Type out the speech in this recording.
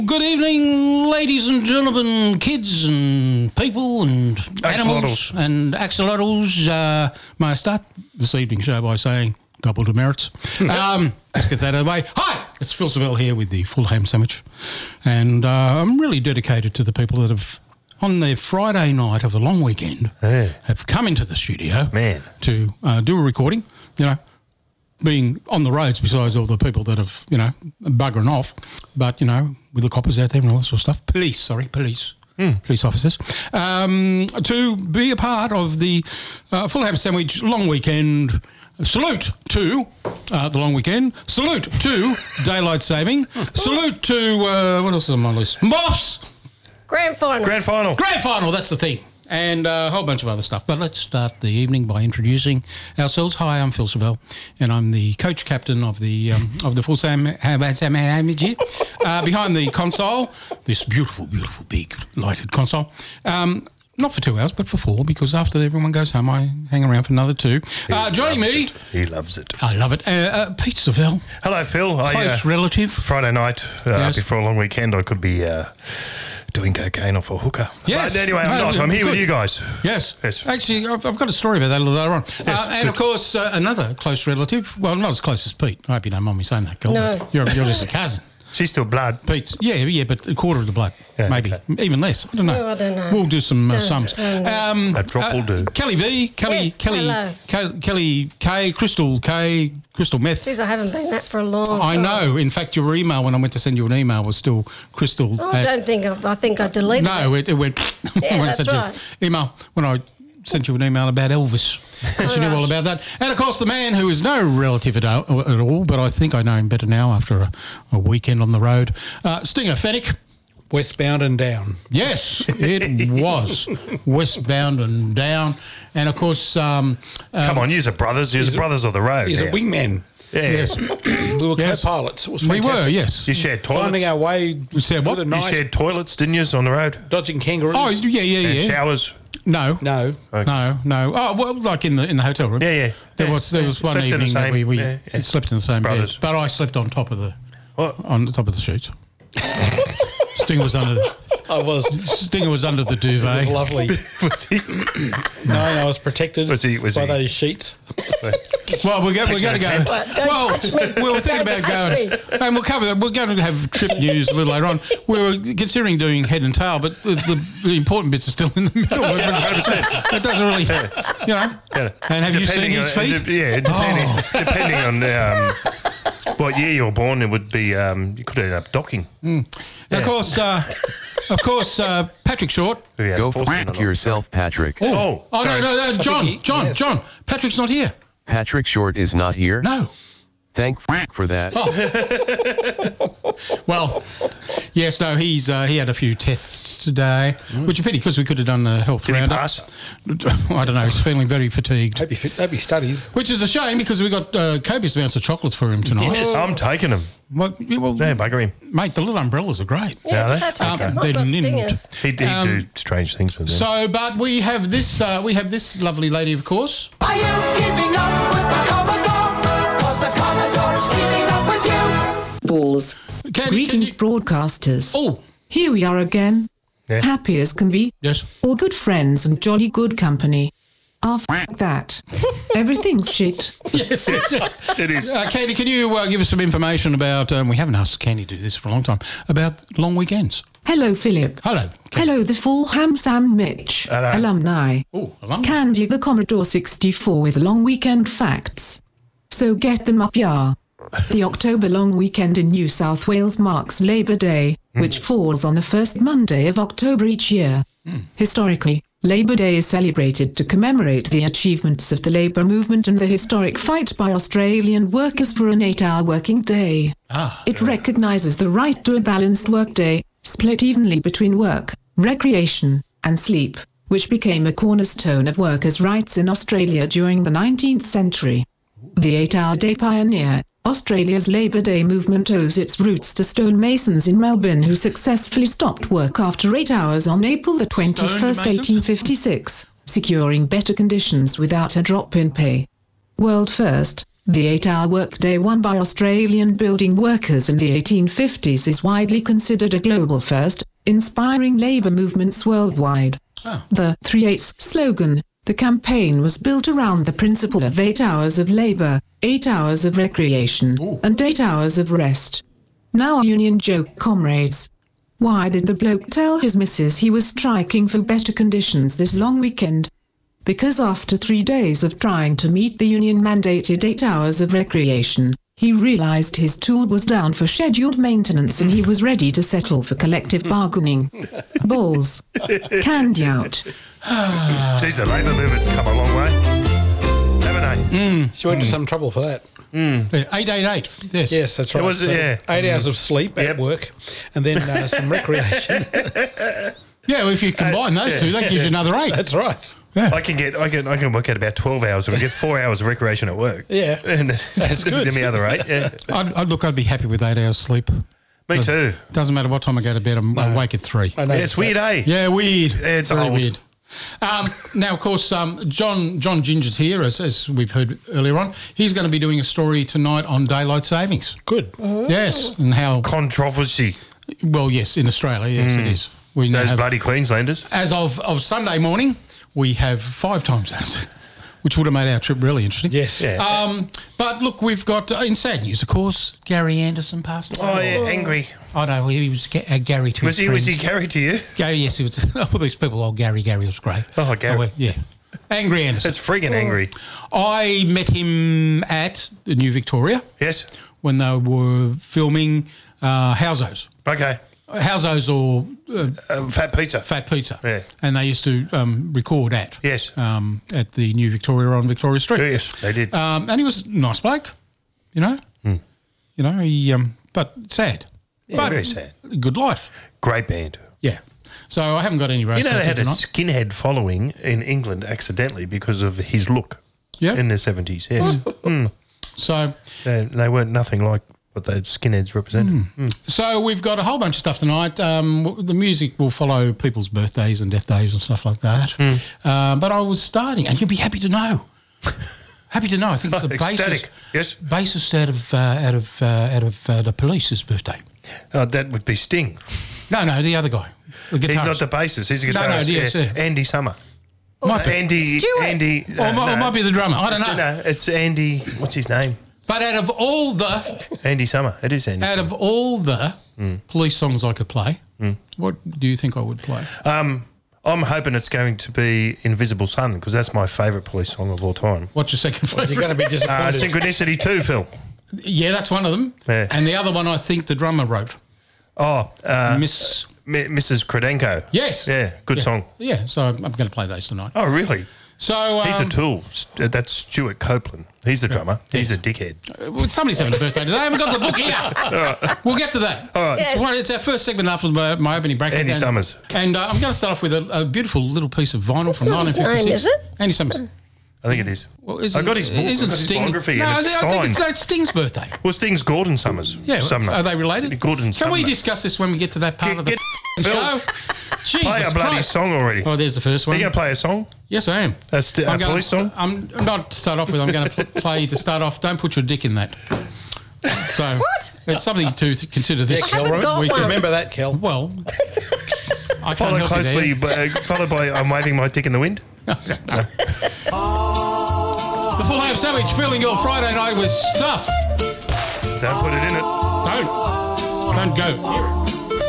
Good evening, ladies and gentlemen, kids and people and animals and axolotls. May I start this evening's show by saying double demerits? Just get that out of the way. Hi, it's Phil Savelle here with the Full Ham Sandwich. And I'm really dedicated to the people that have, on their Friday night of a long weekend, have come into the studio to do a recording, you know, being on the roads besides all the people that have, you know, buggering off, but, you know, with the coppers out there and all that sort of stuff. Police officers, to be a part of the Full Ham Sandwich long weekend. Salute to the long weekend. Salute to daylight saving. Salute to, what else is on my list? Moths! Grand final, that's the thing. And a whole bunch of other stuff. But let's start the evening by introducing ourselves. Hi, I'm Phil Savelle, and I'm the coach captain of the Full Ham Sandwich. Behind the console, this beautiful, beautiful, big lighted console. Not for 2 hours, but for 4, because after everyone goes home, I hang around for another 2. Joining me... He loves it. I love it. Pete Savelle. Hello, Phil. Close relative. Friday night, before a long weekend, I could be... doing cocaine off a hooker. Yes. But anyway, I'm here with you guys. Yes. Actually, I've got a story about that a little later on. Yes, and, of course, another close relative. Well, not as close as Pete. I hope you don't mind me saying that, girl. No. You're just a cousin. She's still blood. Pete's, yeah, but a quarter of the blood, maybe. Okay. Even less. I don't know. I don't know. We'll do some sums. A drop will do. Kelly V, Kelly K, Crystal K, Crystal Meth. Jeez, I haven't been that for a long time. I know. In fact, your email, when I went to send you an email, was still Crystal. Oh, I don't think I think I deleted it. No, it went... Yeah, when that's I right. sent you email, when I sent you an email about Elvis. She knew all about that. And, of course, the man who is no relative at all, but I think I know him better now after a weekend on the road, Stinger Fennick. Westbound and down. Yes, it was. Westbound and down. And, of course... Come on, you're the brothers. You're the brothers of the road. He's a wingman. Yeah. Yes. We were co-pilots. It was fantastic. We were, yes. You shared toilets. Finding our way said what? through the You night, shared toilets, didn't you, on the road? dodging kangaroos. Oh, yeah. And showers. No. No. Okay. No. Oh, well, like in the hotel room. Yeah. There was one Slept in the evening that same- we slept in the same Brothers. bed, but I slept on top of the sheets. Stinger was under the duvet. It was lovely. Was he? No, I was protected Was he- those sheets. Well, we're going to go. Don't touch me. We were thinking about Don't touch going, and we'll cover that. We're going to have trip news a little later on. We were considering doing head and tail, but the important bits are still in the middle. It doesn't really, you know. Yeah. And have you seen his feet? Depending on what year you were born, it would be you could end up docking. And of course, Patrick Short. Go f*** yourself, Patrick. Oh, No, John. Patrick's not here. Patrick Short is not here? No. Thank f*** for that. Well, yes, no, he had a few tests today, which is a pity because we could have done the health Did he roundup. pass? I don't know. He's feeling very fatigued, Hope you studied. which is a shame because we got copious amounts of chocolates for him tonight. Yes, I'm taking them. Well, Yeah, bugger him. mate, the little umbrellas are great. Yeah, they? that's okay. I've they're got nimmed. stingers. He'd do strange things with them. So, but we have this lovely lady, of course. Are you keeping up with the Commodore? 'Cause the Commodore is keeping up with you. Balls. Greetings, broadcasters. Oh, Here we are again. Yeah. Happy as can be. yes. All good friends and jolly good company. F that. Everything's shit. Yes, It is. Candy, can you give us some information about, we haven't asked Candy to do this for a long time, about long weekends? Hello, Philip. Hello. Hello, the Full Ham Sam Mitch. Hello. Alumni. Oh, alumni. Candy the Commodore 64 with long weekend facts. So get them up, ya. The October long weekend in New South Wales marks Labour Day, which falls on the first Monday of October each year. Historically, Labour Day is celebrated to commemorate the achievements of the labour movement and the historic fight by Australian workers for an 8-hour working day. It recognises the right to a balanced workday, split evenly between work, recreation, and sleep, which became a cornerstone of workers' rights in Australia during the 19th century. The 8-hour day pioneer, Australia's Labour Day movement owes its roots to stonemasons in Melbourne who successfully stopped work after 8 hours on April the 21st, 1856, securing better conditions without a drop in pay. World first, The 8-hour workday won by Australian building workers in the 1850s is widely considered a global first, inspiring labour movements worldwide. Oh. The 3/8 slogan, the campaign was built around the principle of 8 hours of labour, 8 hours of recreation, and 8 hours of rest. Now union joke, comrades. Why did the bloke tell his missus he was striking for better conditions this long weekend? Because after 3 days of trying to meet the union-mandated 8 hours of recreation, he realised his tool was down for scheduled maintenance and he was ready to settle for collective bargaining. Balls. Candy out. Geez, the labour movement's come a long way, haven't they? She went to some trouble for that. 888. Yes. Yes, that's right. was, So yeah. 8 hours of sleep at work, and then some recreation. Yeah, well, if you combine those two, that gives you another 8. That's right. Yeah. I can work out about 12 hours and we get 4 hours of recreation at work. Yeah. And that's good. Give me the other 8. Yeah. I'd be happy with 8 hours sleep. Me too. Doesn't matter what time I go to bed, I'm awake at 3. I know. Yeah, it's weird, eh? Yeah, weird. Yeah, it's very old. weird. Now, of course, John Ginger's here, as we've heard earlier on. He's going to be doing a story tonight on daylight savings. Good. Yes, and how... Controversy. Well, yes, in Australia, yes, it is. We now Those have, bloody Queenslanders. as of Sunday morning, we have 5 time zones, which would have made our trip really interesting. Yes. Yeah. But look, we've got, in sad news, of course, Gary Anderson passed away. Oh, yeah, angry. I know, he was Gary to Was his he friends. carried to you? Gary, yes, he was. All these people, Gary was great. Oh, Gary. well, yeah. Angry Anderson. It's freaking angry. I met him at the New Victoria Yes. when they were filming Housos. Okay. Housos or Fat pizza. Fat Pizza. Yeah. And they used to record at. Yes. At the New Victoria on Victoria Street. Yes, they did. And he was a nice bloke, you know. You know, he but sad. Yeah, but very sad. Good life. Great band. Yeah. So I haven't got any race. You know, they had a tonight. skinhead following in England accidentally because of his look Yeah. in the 70s. Yes. So They weren't nothing like what those skinheads represented. So we've got a whole bunch of stuff tonight. The music will follow people's birthdays and death days and stuff like that. But I was starting, and you'll be happy to know. Happy to know. I think it's the Ecstatic. Yes. bassist out of the Police's birthday. That would be Sting. No, the other guy. The guitarist. He's not the bassist. He's the No, guitarist. yes, yeah. Andy Summer. Might be. Andy. Stewart. Andy. Or it might be the drummer. I don't know. No, it's Andy. What's his name? But out of all the Andy Summer. It is Andy. out Summer. of all the Police songs I could play, what do you think I would play? I'm hoping it's going to be Invisible Sun because that's my favourite Police song of all time. What's your second You're favourite? going to be disappointed. Synchronicity 2, Phil. Yeah, that's one of them. Yeah. And the other one I think the drummer wrote. Oh, Miss. Mrs. Credenko. Yes. Yeah, good song. Yeah, so I'm going to play those tonight. Oh, really? So He's the Tool. That's Stuart Copeland. He's the drummer. He's a dickhead. well, somebody's having a birthday today. I haven't got the book here. We'll get to that. All right. Yes. So it's our first segment after my opening bracket. Andy and, Summers. And I'm going to start off with a beautiful little piece of vinyl from not his 1956. name, is it? Andy Summers. I think it is. Well, I got his book. Isn't I got his Sting? biography No, and it's I think signed. it's Sting's birthday. Well, Sting's Gordon Summers. Yeah, Sumner. are they related? Gordon Can Sumner. we discuss this when we get to that part of the Get show? Jesus Play a bloody Christ. song already. Oh, there's the first Are one. you going to play a song? Yes, I am. A police song? I'm not to start off with. I'm going to play to start off. Don't put your dick in that. So What? it's something to consider this. Yeah, Kel, haven't got weekend. one. Remember that, Kel. Well, I can't Follow help closely, you there. followed by I'm waving my dick in the wind. The Full Name Savage filling your Friday night with stuff. Don't put it in it. Don't go.